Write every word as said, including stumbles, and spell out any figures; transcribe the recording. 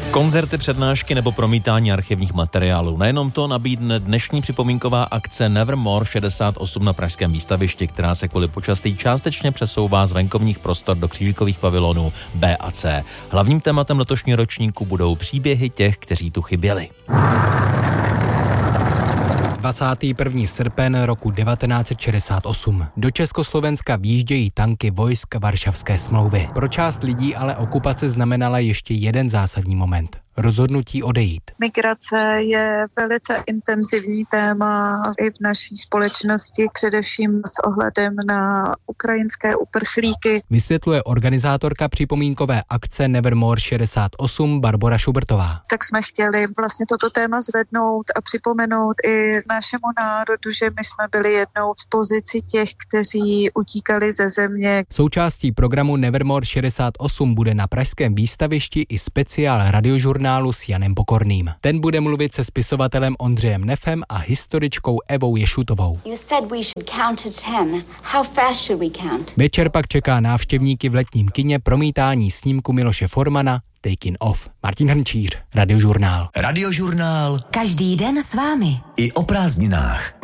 Koncerty, přednášky nebo promítání archivních materiálů. Nejenom to nabídne dnešní připomínková akce Nevermore šedesát osm na pražském výstavišti, která se kvůli počasí částečně přesouvá z venkovních prostor do křížikových pavilonů B a C. Hlavním tématem letošního ročníku budou příběhy těch, kteří tu chyběli. dvacátého prvního srpen roku devatenáct set šedesát osm. Do Československa vjíždějí tanky vojsk Varšavské smlouvy. Pro část lidí ale okupace znamenala ještě jeden zásadní moment. Rozhodnutí odejít. Migrace je velice intenzivní téma i v naší společnosti, především s ohledem na ukrajinské uprchlíky. Vysvětluje organizátorka připomínkové akce Nevermore šedesát osm Barbora Šubertová. Tak jsme chtěli vlastně toto téma zvednout a připomenout i našemu národu, že my jsme byli jednou v pozici těch, kteří utíkali ze země. Součástí programu Nevermore šedesát osm bude na pražském výstavišti i speciál radiožurnálu s Janem Pokorným. Ten bude mluvit se spisovatelem Ondřejem Nefem a historičkou Evou Ješutovou. Večer pak čeká návštěvníky v letním kině promítání snímku Miloše Formana Taken Off. Martin Hrnčíř, Radiožurnál. Radiožurnál. Každý den s vámi. I o prázdninách.